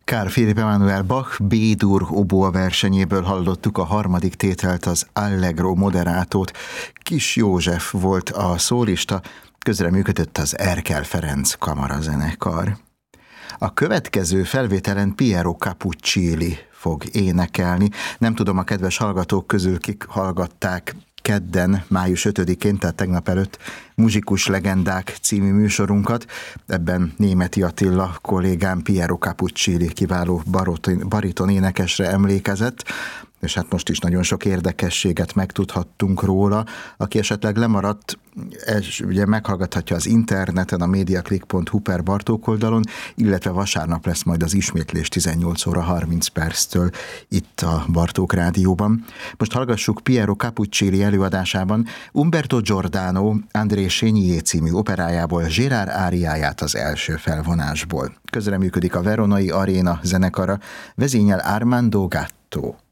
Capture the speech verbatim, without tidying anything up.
Carl Philipp Emanuel Bach B-dur oboa versenyéből hallottuk a harmadik tételt, az Allegro Moderatót. Kis József volt a szólista, közreműködött az Erkel Ferenc kamarazenekar. A következő felvételen Piero Capuccilli fog énekelni. Nem tudom, a kedves hallgatók közül kik hallgatták kedden, május ötödikén, tehát tegnap előtt Muzsikus legendák című műsorunkat. Ebben Németi Attila kollégám Piero Capuccilli kiváló bariton énekesre emlékezett, és hát most is nagyon sok érdekességet megtudhattunk róla. Aki esetleg lemaradt, ez ugye meghallgathatja az interneten, a mediaclick pont hu per Bartók oldalon, illetve vasárnap lesz majd az ismétlés tizennyolc óra harminc perctől itt a Bartók Rádióban. Most hallgassuk Piero Capuccilli előadásában Umberto Giordano André Chénier című operájából Gérard áriáját az első felvonásból. Közreműködik a Veronai Aréna zenekara, vezényel Armando Gatto.